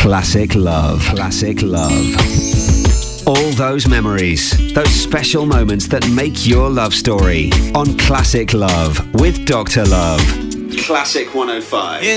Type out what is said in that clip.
Classic Love. Classic Love. All those memories, those special moments that make your love story on Classic Love with Dr. Love. Classic 105.